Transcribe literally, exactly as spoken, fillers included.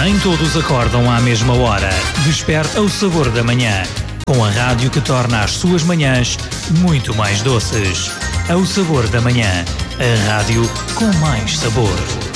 Nem todos acordam à mesma hora. Desperta o sabor da manhã. Com a rádio que torna as suas manhãs muito mais doces. É o sabor da manhã. A rádio com mais sabor.